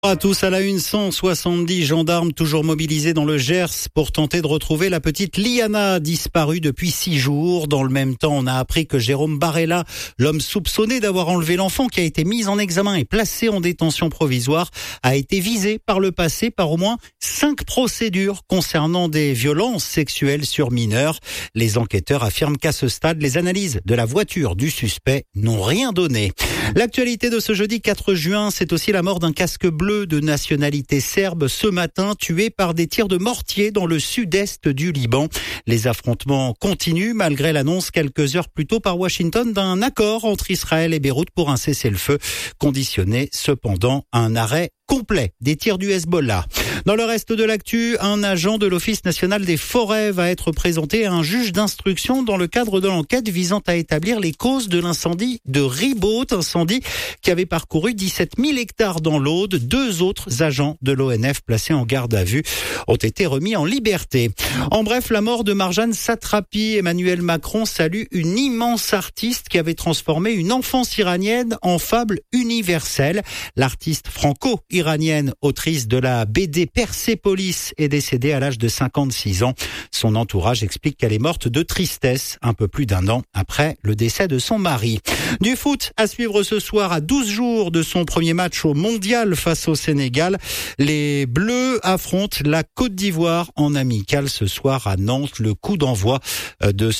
À tous à la une, 170 gendarmes toujours mobilisés dans le Gers pour tenter de retrouver la petite Liana disparue depuis 6 jours. Dans le même temps, on a appris que Jérôme Barella, l'homme soupçonné d'avoir enlevé l'enfant qui a été mis en examen et placé en détention provisoire, a été visé par le passé par au moins 5 procédures concernant des violences sexuelles sur mineurs. Les enquêteurs affirment qu'à ce stade, les analyses de la voiture du suspect n'ont rien donné. L'actualité de ce jeudi 4 juin, c'est aussi la mort d'un casque bleu de nationalité serbe ce matin, tué par des tirs de mortier dans le sud-est du Liban. Les affrontements continuent malgré l'annonce quelques heures plus tôt par Washington d'un accord entre Israël et Beyrouth pour un cessez-le-feu, conditionné cependant à un arrêt complet des tirs du Hezbollah. Dans le reste de l'actu, un agent de l'Office national des forêts va être présenté à un juge d'instruction dans le cadre de l'enquête visant à établir les causes de l'incendie de Ribault, incendie qui avait parcouru 17 000 hectares dans l'Aude. 2 autres agents de l'ONF placés en garde à vue ont été remis en liberté. En bref, la mort de Marjane Satrapi, Emmanuel Macron salue une immense artiste qui avait transformé une enfance iranienne en fable universelle. L'artiste franco-iranienne, autrice de la BD Persépolis, est décédée à l'âge de 56 ans. Son entourage explique qu'elle est morte de tristesse un peu plus d'1 an après le décès de son mari. Du foot à suivre ce soir à 12 jours de son premier match au Mondial face au Sénégal. Les Bleus affrontent la Côte d'Ivoire en amical ce soir à Nantes. Le coup d'envoi de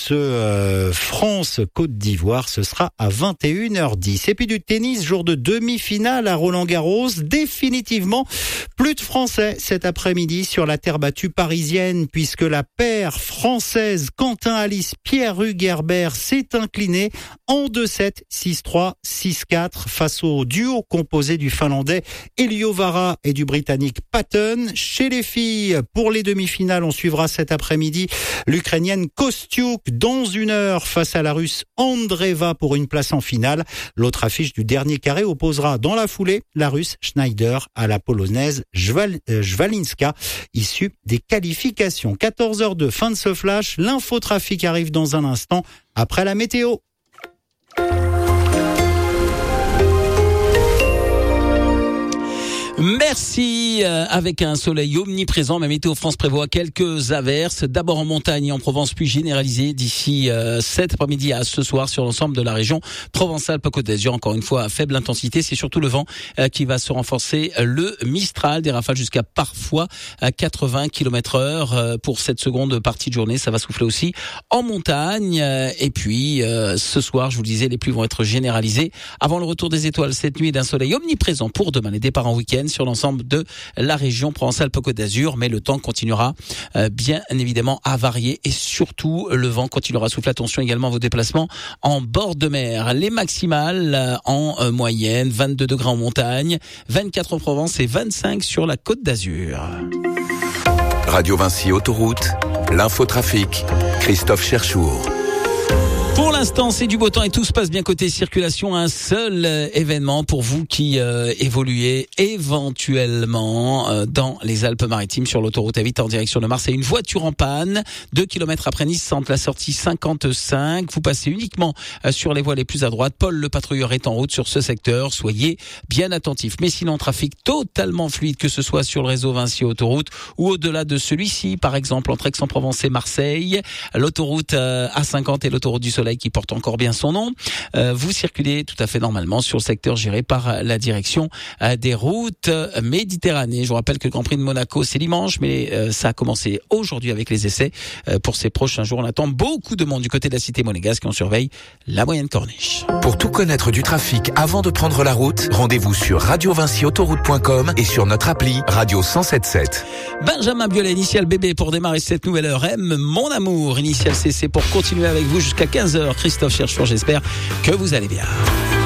ce France-Côte d'Ivoire, ce sera à 21h10. Et puis du tennis, jour de demi-finale à Roland-Garros. Définitivement, plus de Français cet après-midi sur la terre battue parisienne puisque la paire française Quentin Alice Pierre Hugerbert s'est inclinée en 2-7, 6-3, 6-4 face au duo composé du Finlandais Eliovara et du Britannique Patton. Chez les filles, pour les demi-finales, on suivra cet après-midi l'Ukrainienne Kostiuk dans 1 heure face à la Russe Andreeva pour une place en finale. L'autre affiche du dernier carré opposera dans la foulée la Russe Schneider à la Polonaise Jwalinska, issue des qualifications. 14h02, fin de ce flash. L'infotrafic arrive dans un instant après la météo. Merci. Avec un soleil omniprésent, mais Météo France prévoit quelques averses. D'abord en montagne et en Provence, puis généralisées d'ici cet après-midi à ce soir sur l'ensemble de la région Provence-Alpes-Côte d'Azur. Encore une fois, à faible intensité. C'est surtout le vent qui va se renforcer. Le Mistral, des rafales jusqu'à parfois 80 km/h pour cette seconde partie de journée. Ça va souffler aussi en montagne. Et puis, ce soir, je vous le disais, les pluies vont être généralisées avant le retour des étoiles cette nuit et d'un soleil omniprésent pour demain. Les départs en week-end sur l'ensemble de la région Provence-Alpes-Côte d'Azur, mais le temps continuera bien évidemment à varier et surtout le vent continuera à souffler. Attention également à vos déplacements en bord de mer. Les maximales en moyenne, 22 degrés en montagne, 24 en Provence et 25 sur la Côte d'Azur. Radio Vinci Autoroute, l'infotrafic, Christophe Cherchour. Pour l'instant, c'est du beau temps et tout se passe bien côté circulation. Un seul événement pour vous qui évoluez éventuellement dans les Alpes-Maritimes sur l'autoroute A8 en direction de Marseille. Une voiture en panne, 2 km après Nice, centre la sortie 55. Vous passez uniquement sur les voies les plus à droite. Paul, le patrouilleur, est en route sur ce secteur. Soyez bien attentifs. Mais sinon, trafic totalement fluide, que ce soit sur le réseau Vinci Autoroute ou au-delà de celui-ci, par exemple entre Aix-en-Provence et Marseille. L'autoroute A50 et l'autoroute du Soleil qui porte encore bien son nom. Vous circulez tout à fait normalement sur le secteur géré par la direction des routes Méditerranée. Je vous rappelle que le Grand Prix de Monaco, c'est dimanche, mais ça a commencé aujourd'hui avec les essais. Pour ces prochains jours, on attend beaucoup de monde du côté de la cité monégasque et on surveille la moyenne corniche. Pour tout connaître du trafic avant de prendre la route, rendez-vous sur radiovinciautoroute.com et sur notre appli Radio 107.7. Benjamin Biolay, initial BB pour démarrer cette nouvelle heure. M, mon amour, initial CC pour continuer avec vous jusqu'à 15h. Christophe Cherchour, j'espère que vous allez bien.